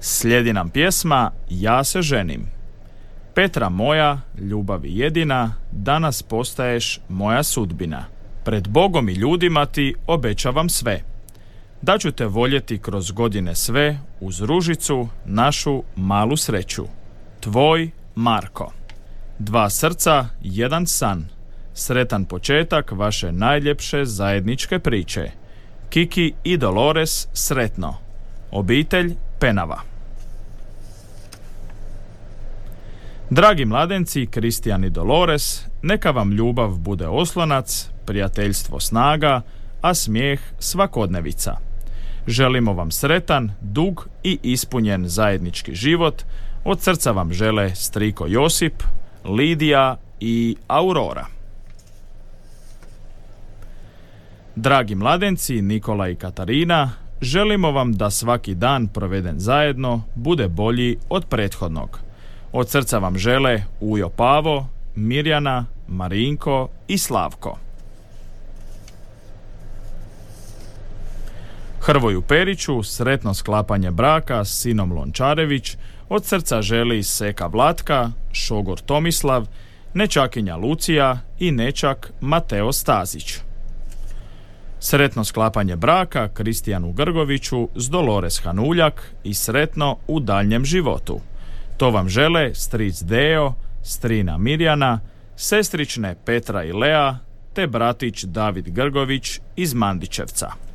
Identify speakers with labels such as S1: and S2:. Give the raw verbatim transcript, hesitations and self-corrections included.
S1: Slijedi nam pjesma Ja se ženim. Petra moja, ljubavi jedina, danas postaješ moja sudbina. Pred Bogom i ljudima ti obećavam sve. Da ću te voljeti kroz godine sve, uz ružicu, našu malu sreću. Tvoj Marko. Dva srca, jedan san. Sretan početak vaše najljepše zajedničke priče. Kiki i Dolores sretno. Obitelj Penava. Dragi mladenci, Kristijan i Dolores, neka vam ljubav bude oslonac, prijateljstvo snaga, a smijeh svakodnevica. Želimo vam sretan, dug i ispunjen zajednički život. Od srca vam žele striko Josip, Lidija i Aurora. Dragi mladenci, Nikola i Katarina, želimo vam da svaki dan proveden zajedno bude bolji od prethodnog. Od srca vam žele Ujo Pavo, Mirjana, Marinko i Slavko. Hrvoju Periću sretno sklapanje braka s sinom Lončarević od srca želi Seka Vlatka, šogor Tomislav, nečakinja Lucija i nečak Mateo Stazić. Sretno sklapanje braka Kristijanu Grgoviću s Dolores Hanuljak i sretno u daljnjem životu. To vam žele stric Deo, strina Mirjana, sestrične Petra i Lea te bratić David Grgović iz Mandićevca.